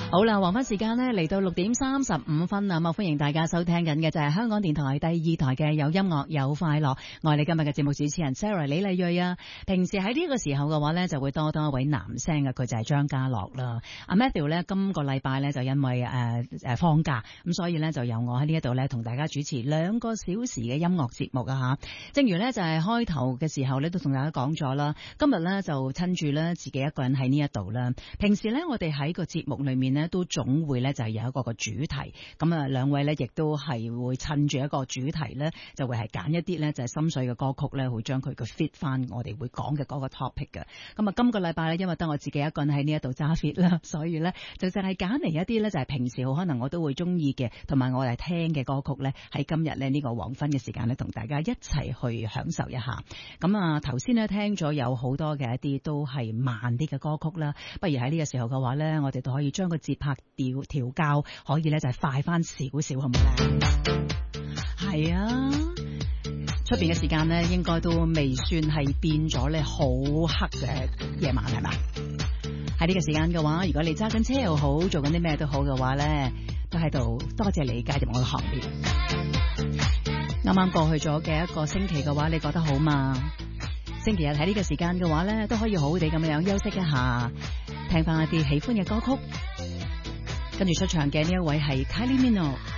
好啦，黃昏時間呢嚟到6:35啊，歡迎大家收聽緊嘅就係香港電台第二台嘅有音樂有快樂，我係你今日嘅節目主持人 Sarah 李麗蕊啊。平時喺呢個時候嘅話呢，就會多一位男聲嘅，佢就係張家樂啦。阿 Matthew 呢，今個禮拜呢，就因為放假，咁所以呢，就由我喺呢一度呢，同大家主持2個小時嘅音樂節目啊吓。正如呢，就係開頭嘅時候呢，都同大家講咗啦，今日呢，就趁住呢自己一個人喺呢一度啦。平時呢，我哋喺個節目裏面呢，都總會咧就係有一個主題，咁啊兩位咧亦都係會趁住一個主題咧，就會係揀一啲咧就係心水嘅歌曲咧，會將佢嘅 fit 翻我哋會講嘅嗰個 topic 嘅。咁啊今個禮拜咧，因為得我自己一個人喺呢一度揸 fit 啦，所以咧就淨係揀嚟一啲咧就係平時好可能我都會中意嘅，同埋我哋聽嘅歌曲咧，喺今日咧呢個黃昏嘅時間咧，同大家一齊去享受一下。咁啊頭先咧聽咗有好多嘅一啲都係慢啲嘅歌曲啦，不如喺呢個時候嘅話咧，我哋都可以將個節拍調校，可以咧就係快翻少少，好唔好咧？係啊，出邊嘅時間咧應該都未算係變咗咧好黑嘅夜晚，係嘛？喺呢個時間嘅話，如果你揸緊車又好，做緊啲咩都好嘅話咧，都喺度多謝你加入我嘅行列。啱啱過去咗嘅一個星期嘅話，你覺得好嘛？星期日喺呢個時間嘅話咧，都可以好好地咁樣休息一下，聽翻一啲喜歡嘅歌曲。跟住出場嘅呢一位係 Kylie Minogue。